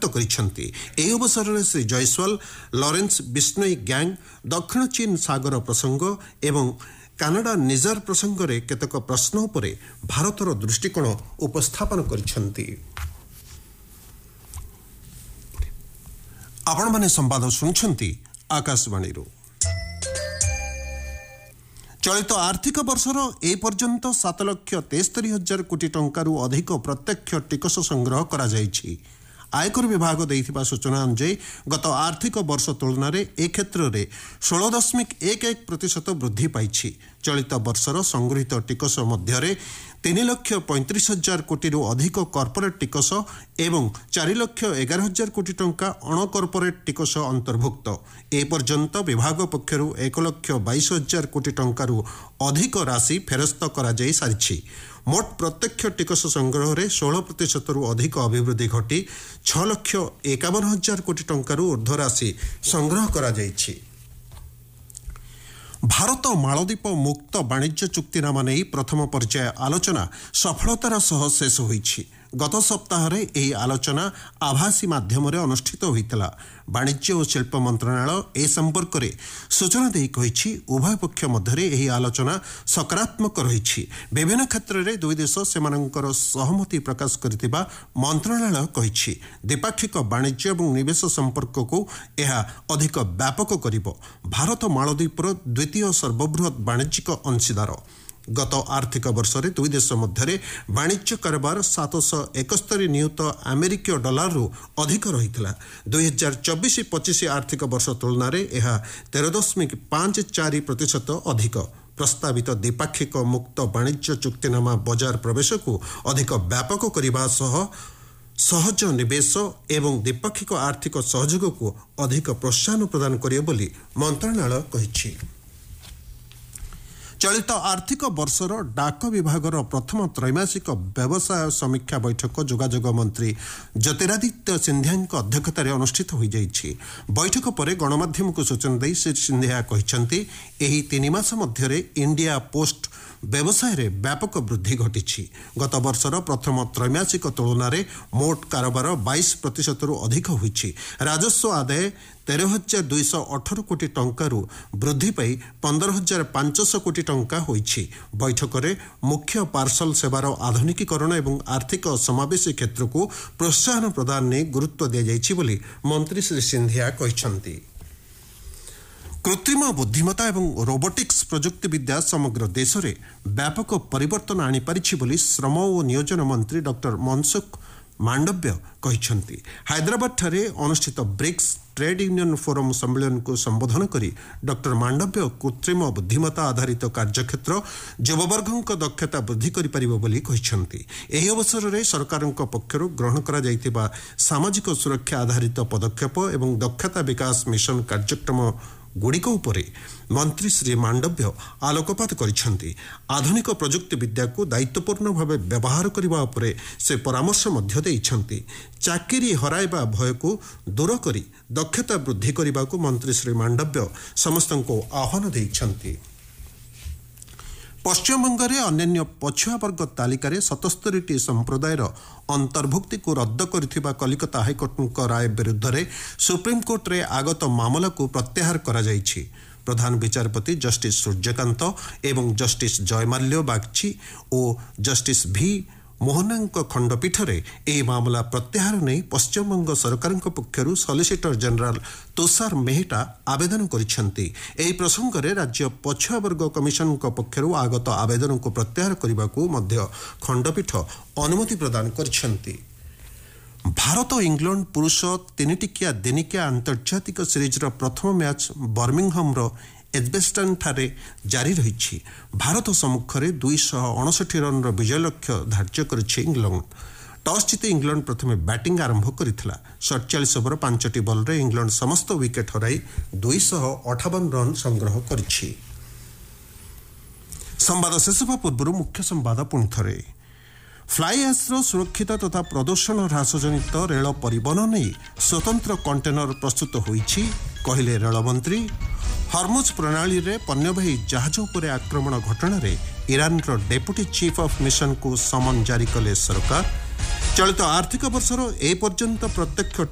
କରିଛନ୍ତି। ଏହି ଅବସରରେ ଶ୍ରୀ ଜୟସ୍ୱାଲ ଲରେନ୍ସ ବିଷ୍ଣୋଇ ଗ୍ୟାଙ୍ଗ, ଦକ୍ଷିଣ ଚୀନ ସାଗର ପ୍ରସଙ୍ଗ ଏବଂ କାନାଡା ନିଜର ପ୍ରସଙ୍ଗରେ କେତେକ ପ୍ରଶ୍ନ ଉପରେ ଭାରତର ଦୃଷ୍ଟିକୋଣ ଉପସ୍ଥାପନ କରିଛନ୍ତି। ଆପଣମାନେ ସମ୍ବାଦ ଶୁଣୁଛନ୍ତି ଆକାଶବାଣୀରୁ। ଚଳିତ ଆର୍ଥିକ ବର୍ଷର ଏପର୍ଯ୍ୟନ୍ତ 7,73,000 କୋଟି ଟଙ୍କାରୁ ଅଧିକ ପ୍ରତ୍ୟକ୍ଷ ଟିକସ ସଂଗ୍ରହ କରାଯାଇଛି। ଆୟକର ବିଭାଗ ଦେଇଥିବା ସୂଚନା ଅନୁଯାୟୀ ଗତ ଆର୍ଥିକ ବର୍ଷ ତୁଳନାରେ ଏ କ୍ଷେତ୍ରରେ 16.11% ବୃଦ୍ଧି ପାଇଛି। ଚଳିତ ବର୍ଷର ସଂଗୃହୀତ ଟିକସ ମଧ୍ୟରେ 3,35,000 କୋଟିରୁ ଅଧିକ କର୍ପୋରେଟ୍ ଟିକସ ଏବଂ 4,11,000 କୋଟି ଟଙ୍କା ଅଣକର୍ପୋରେଟ୍ ଟିକସ ଅନ୍ତର୍ଭୁକ୍ତ। ଏପର୍ଯ୍ୟନ୍ତ ବିଭାଗ ପକ୍ଷରୁ 1,22,000 କୋଟି ଟଙ୍କାରୁ ଅଧିକ ରାଶି ଫେରସ୍ତ କରାଯାଇ ସାରିଛି। ମୋଟ ପ୍ରତ୍ୟକ୍ଷ ଟିକସ ସଂଗ୍ରହରେ 16%ରୁ ଅଧିକ ଅଭିବୃଦ୍ଧି ଘଟି 6,51,000 କୋଟି ଟଙ୍କାରୁ ଊର୍ଦ୍ଧ୍ୱ ରାଶି ସଂଗ୍ରହ କରାଯାଇଛି। ଭାରତ ମାଳଦ୍ୱୀପ ମୁକ୍ତ ବାଣିଜ୍ୟ ଚୁକ୍ତିନାମା ନେଇ ପ୍ରଥମ ପର୍ଯ୍ୟାୟ ଆଲୋଚନା ସଫଳତାର ସହ ଶେଷ ହୋଇଛି। ଗତ ସପ୍ତାହରେ ଏହି ଆଲୋଚନା ଆଭାସୀ ମାଧ୍ୟମରେ ଅନୁଷ୍ଠିତ ହୋଇଥିଲା। ବାଣିଜ୍ୟ ଓ ଶିଳ୍ପ ମନ୍ତ୍ରଣାଳୟ ଏ ସମ୍ପର୍କରେ ସୂଚନା ଦେଇ କହିଛି, ଉଭୟ ପକ୍ଷ ମଧ୍ୟରେ ଏହି ଆଲୋଚନା ସକାରାତ୍ମକ ରହିଛି। ବିଭିନ୍ନ କ୍ଷେତ୍ରରେ ଦୁଇ ଦେଶ ସେମାନଙ୍କର ସହମତି ପ୍ରକାଶ କରିଥିବା ମନ୍ତ୍ରଣାଳୟ କହିଛି। ଦ୍ୱିପାକ୍ଷିକ ବାଣିଜ୍ୟ ଏବଂ ନିବେଶ ସମ୍ପର୍କକୁ ଏହା ଅଧିକ ବ୍ୟାପକ କରିବ। ଭାରତ ମାଳଦ୍ୱୀପର ଦ୍ୱିତୀୟ ସର୍ବବୃହତ୍ ବାଣିଜ୍ୟିକ ଅଂଶୀଦାର। ଗତ ଆର୍ଥିକ ବର୍ଷରେ ଦୁଇ ଦେଶ ମଧ୍ୟରେ ବାଣିଜ୍ୟ କାରବାର 771 ନିୟୁତ ଆମେରିକୀୟ ଡଲାରରୁ ଅଧିକ ରହିଥିଲା। 2024-25 ଆର୍ଥିକ ବର୍ଷ ତୁଳନାରେ ଏହା 13.54% ଅଧିକ। ପ୍ରସ୍ତାବିତ ଦ୍ୱିପାକ୍ଷିକ ମୁକ୍ତ ବାଣିଜ୍ୟ ଚୁକ୍ତିନାମା ବଜାର ପ୍ରବେଶକୁ ଅଧିକ ବ୍ୟାପକ କରିବା ସହ ସହଜ ନିବେଶ ଏବଂ ଦ୍ୱିପାକ୍ଷିକ ଆର୍ଥିକ ସହଯୋଗକୁ ଅଧିକ ପ୍ରୋତ୍ସାହନ ପ୍ରଦାନ କରିବ ବୋଲି ମନ୍ତ୍ରଣାଳୟ କହିଛି। ଚଳିତ ଆର୍ଥିକ ବର୍ଷର ଡାକ ବିଭାଗର ପ୍ରଥମ ତ୍ରୈମାସିକ ବ୍ୟବସାୟ ସମୀକ୍ଷା ବୈଠକ ଯୋଗାଯୋଗ ମନ୍ତ୍ରୀ ଜ୍ୟୋତିରାଦିତ୍ୟ ସିନ୍ଧିଆଙ୍କ ଅଧ୍ୟକ୍ଷତାରେ ଅନୁଷ୍ଠିତ ହୋଇଯାଇଛି। ବୈଠକ ପରେ ଗଣମାଧ୍ୟମକୁ ସୂଚନା ଦେଇ ଶ୍ରୀ ସିନ୍ଧିଆ କହିଛନ୍ତି, ଏହି 3 ମାସ ମଧ୍ୟରେ ଇଣ୍ଡିଆ ପୋଷ୍ଟ ବ୍ୟବସାୟରେ ବ୍ୟାପକ ବୃଦ୍ଧି ଘଟିଛି। ଗତ ବର୍ଷର ପ୍ରଥମ ତ୍ରୈମାସିକ ତୁଳନାରେ ମୋଟ କାରବାର 22%ରୁ ଅଧିକ ହୋଇଛି। ରାଜସ୍ୱ ଆଦାୟ 13,218 କୋଟି ଟଙ୍କାରୁ ବୃଦ୍ଧି ପାଇ 15,500 କୋଟି ଟଙ୍କା ହୋଇଛି। ବୈଠକରେ ମୁଖ୍ୟ ପାର୍ସଲ ସେବାର ଆଧୁନିକୀକରଣ ଏବଂ ଆର୍ଥିକ ସମାବେଶୀ କ୍ଷେତ୍ରକୁ ପ୍ରୋତ୍ସାହନ ପ୍ରଦାନ ନେଇ ଗୁରୁତ୍ୱ ଦିଆଯାଇଛି ବୋଲି ମନ୍ତ୍ରୀ ଶ୍ରୀ ସିନ୍ଧିଆ କହିଛନ୍ତି। କୃତ୍ରିମ ବୁଦ୍ଧିମତ୍ତା ଏବଂ ରୋବୋଟିକ୍ସ ପ୍ରଯୁକ୍ତିବିଦ୍ୟା ସମଗ୍ର ଦେଶରେ ବ୍ୟାପକ ପରିବର୍ତ୍ତନ ଆଣିପାରିଛି ବୋଲି ଶ୍ରମ ଓ ନିୟୋଜନ ମନ୍ତ୍ରୀ ଡକ୍ଟର ମନସୁଖ ମାଣ୍ଡବ୍ୟ କହିଛନ୍ତି। ହାଇଦ୍ରାବାଦଠାରେ ଅନୁଷ୍ଠିତ ବ୍ରିକ୍ସ ଟ୍ରେଡ୍ ୟୁନିୟନ ଫୋରମ ସମ୍ମିଳନୀକୁ ସମ୍ବୋଧନ କରି ଡକ୍ଟର ମାଣ୍ଡବ୍ୟ କୃତ୍ରିମ ବୁଦ୍ଧିମତ୍ତା ଆଧାରିତ କାର୍ଯ୍ୟକ୍ଷେତ୍ର ଯୁବବର୍ଗଙ୍କ ଦକ୍ଷତା ବୃଦ୍ଧି କରିପାରିବ ବୋଲି କହିଛନ୍ତି। ଏହି ଅବସରରେ ସରକାରଙ୍କ ପକ୍ଷରୁ ଗ୍ରହଣ କରାଯାଇଥିବା ସାମାଜିକ ସୁରକ୍ଷା ଆଧାରିତ ପଦକ୍ଷେପ ଏବଂ ଦକ୍ଷତା ବିକାଶ ମିଶନ କାର୍ଯ୍ୟକ୍ରମ ଗୁଡ଼ିକ ଉପରେ ମନ୍ତ୍ରୀ ଶ୍ରୀ ମାଣ୍ଡବ୍ୟ ଆଲୋକପାତ କରିଛନ୍ତି। ଆଧୁନିକ ପ୍ରଯୁକ୍ତି ବିଦ୍ୟାକୁ ଦାୟିତ୍ୱପୂର୍ଣ୍ଣ ଭାବେ ବ୍ୟବହାର କରିବା ଉପରେ ସେ ପରାମର୍ଶ ମଧ୍ୟ ଦେଇଛନ୍ତି। ଚାକିରି ହରାଇବା ଭୟକୁ ଦୂର କରି ଦକ୍ଷତା ବୃଦ୍ଧି କରିବାକୁ ମନ୍ତ୍ରୀ ଶ୍ରୀ ମାଣ୍ଡବ୍ୟ ସମସ୍ତଙ୍କୁ ଆହ୍ୱାନ ଦେଇଛନ୍ତି। ପଶ୍ଚିମବଙ୍ଗରେ ଅନ୍ୟାନ୍ୟ ପଛୁଆ ବର୍ଗ ତାଲିକାରେ 77ଟି ସମ୍ପ୍ରଦାୟର ଅନ୍ତର୍ଭୁକ୍ତିକୁ ରଦ୍ଦ କରିଥିବା କଲିକତା ହାଇକୋର୍ଟଙ୍କ ରାୟ ବିରୁଦ୍ଧରେ ସୁପ୍ରିମକୋର୍ଟରେ ଆଗତ ମାମଲାକୁ ପ୍ରତ୍ୟାହାର କରାଯାଇଛି। ପ୍ରଧାନ ବିଚାରପତି ଜଷ୍ଟିସ୍ ସୂର୍ଯ୍ୟକାନ୍ତ ଏବଂ ଜଷ୍ଟିସ୍ ଜୟମାଲ୍ୟ ବାଗ୍ଚି ଓ ଜଷ୍ଟିସ୍ ଭି ମୋହନାଙ୍କ ଖଣ୍ଡପୀଠରେ ଏହି ମାମଲା ପ୍ରତ୍ୟାହାର ନେଇ ପଶ୍ଚିମବଙ୍ଗ ସରକାରଙ୍କ ପକ୍ଷରୁ ସଲିସିଟର ଜେନେରାଲ ତୁଷାର ମେହେଟା ଆବେଦନ କରିଛନ୍ତି। ଏହି ପ୍ରସଙ୍ଗରେ ରାଜ୍ୟ ପଛୁଆବର୍ଗ କମିଶନଙ୍କ ପକ୍ଷରୁ ଆଗତ ଆବେଦନକୁ ପ୍ରତ୍ୟାହାର କରିବାକୁ ମଧ୍ୟ ଖଣ୍ଡପୀଠ ଅନୁମତି ପ୍ରଦାନ କରିଛନ୍ତି। ଭାରତ ଇଂଲଣ୍ଡ ପୁରୁଷ 3ଟିକିଆ ଦିନିକିଆ ଆନ୍ତର୍ଜାତିକ ସିରିଜ୍ର ପ୍ରଥମ ମ୍ୟାଚ୍ ବର୍ମିଂହାମ୍ର ଏଜବେଷ୍ଟନ୍ଠାରେ ଜାରି ରହିଛି। ଭାରତ ସମ୍ମୁଖରେ 259 ରନ୍ର ବିଜୟ ଲକ୍ଷ୍ୟ ଧାର୍ଯ୍ୟ କରିଛି ଇଂଲଣ୍ଡ। ଟସ୍ ଜିତି ଇଂଲଣ୍ଡ ପ୍ରଥମେ ବ୍ୟାଟିଂ ଆରମ୍ଭ କରିଥିଲା। 47 ଓଭର 5ଟି ବଲ୍ରେ ଇଂଲଣ୍ଡ ସମସ୍ତ ୱିକେଟ୍ ହରାଇ 258 ରନ୍ ସଂଗ୍ରହ କରିଛି। ସମ୍ବାଦ ଶେଷ ହେବା ପୂର୍ବରୁ ମୁଖ୍ୟ ସମ୍ବାଦ ପୁଣି ଥରେ। ଫ୍ଲାଇ ଆସ୍ର ସୁରକ୍ଷିତ ତଥା ପ୍ରଦୂଷଣ ହ୍ରାସଜନିତ ରେଳ ପରିବହନ ନେଇ ସ୍ୱତନ୍ତ୍ର କଣ୍ଟେନର ପ୍ରସ୍ତୁତ ହୋଇଛି କହିଲେ ରେଳମନ୍ତ୍ରୀ। ହର୍ମୁଜ ପ୍ରଣାଳୀରେ ପଣ୍ୟବାହୀ ଜାହାଜ ଉପରେ ଆକ୍ରମଣ ଘଟଣାରେ ଇରାନର ଡେପୁଟି ଚିଫ୍ ଅଫ୍ ମିଶନକୁ ସମନ ଜାରି କଲେ ସରକାର। ଚଳିତ ଆର୍ଥିକ ବର୍ଷର ଏ ପର୍ଯ୍ୟନ୍ତ ପ୍ରତ୍ୟକ୍ଷ